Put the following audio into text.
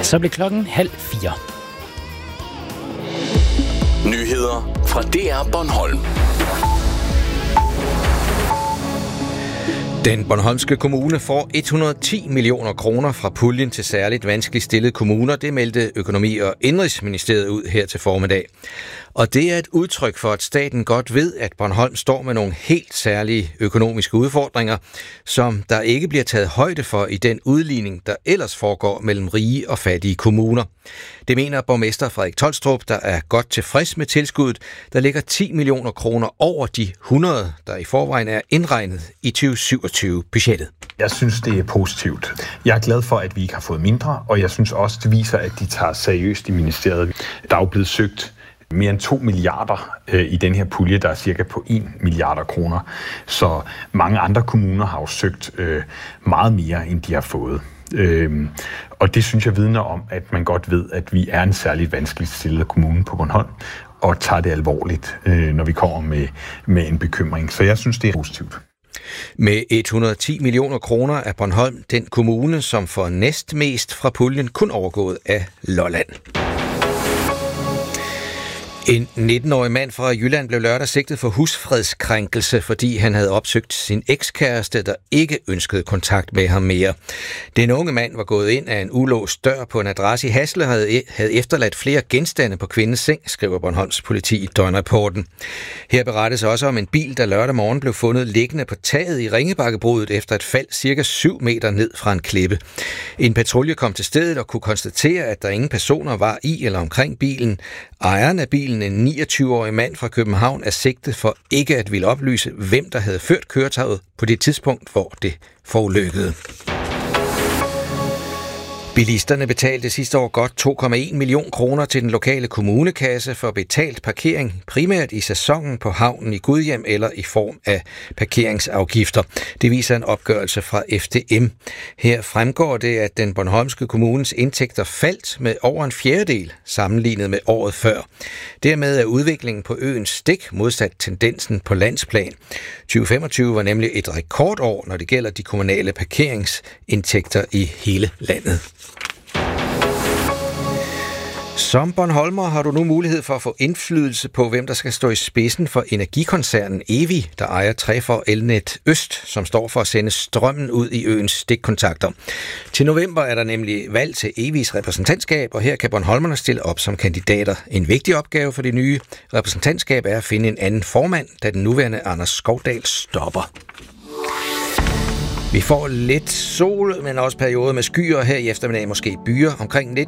Så blev klokken 3:30. Nyheder fra DR Bornholm. Den bornholmske kommune får 110 millioner kroner fra puljen til særligt vanskeligt stillede kommuner. Det meldte Økonomi- og Indenrigsministeriet ud her til formiddag. Og det er et udtryk for, at staten godt ved, at Bornholm står med nogle helt særlige økonomiske udfordringer, som der ikke bliver taget højde for i den udligning, der ellers foregår mellem rige og fattige kommuner. Det mener borgmester Frederik Tolstrup, der er godt tilfreds med tilskuddet, der ligger 10 millioner kroner over de 100, der i forvejen er indregnet i 2027-budgettet. Jeg synes, det er positivt. Jeg er glad for, at vi ikke har fået mindre, og jeg synes også, det viser, at de tager seriøst i ministeriet. Der er jo blevet søgt mere end 2 milliarder i den her pulje, der er cirka på 1 milliarder kroner. Så mange andre kommuner har jo søgt meget mere, end de har fået. Og det synes jeg vidner om, at man godt ved, at vi er en særligt vanskeligt stillet kommune på Bornholm, og tager det alvorligt, når vi kommer med en bekymring. Så jeg synes, det er positivt. Med 110 millioner kroner er Bornholm den kommune, som får næstmest fra puljen, kun overgået af Lolland. En 19-årig mand fra Jylland blev lørdag sigtet for husfredskrænkelse, fordi han havde opsøgt sin ekskæreste, der ikke ønskede kontakt med ham mere. Den unge mand var gået ind af en ulåst dør på en adresse i Hasle og havde efterladt flere genstande på kvindens seng, skriver Bornholms politi i døgnrapporten. Her berettes også om en bil, der lørdag morgen blev fundet liggende på taget i Ringebakkebruddet efter et fald cirka 7 meter ned fra en klippe. En patrulje kom til stedet og kunne konstatere, at der ingen personer var i eller omkring bilen. Ejeren af bilen, en 29-årig mand fra København, er sigtet for ikke at ville oplyse, hvem der havde ført køretøjet på det tidspunkt, hvor det forulykkede. Bilisterne betalte sidste år godt 2,1 million kroner til den lokale kommunekasse for betalt parkering, primært i sæsonen på havnen i Gudhjem eller i form af parkeringsafgifter. Det viser en opgørelse fra FDM. Her fremgår det, at den bornholmske kommunes indtægter faldt med over en fjerdedel sammenlignet med året før. Dermed er udviklingen på øen stik modsat tendensen på landsplan. 2025 var nemlig et rekordår, når det gælder de kommunale parkeringsindtægter i hele landet. Som bornholmer har du nu mulighed for at få indflydelse på, hvem der skal stå i spidsen for energikoncernen Evi, der ejer Trefor Elnet Øst, som står for at sende strømmen ud i øens stikkontakter. Til november er der nemlig valg til Evis repræsentantskab, og her kan bornholmerne stille op som kandidater. En vigtig opgave for det nye repræsentantskab er at finde en anden formand, da den nuværende Anders Skovdal stopper. Vi får lidt sol, men også perioder med skyer her i eftermiddag, måske byer omkring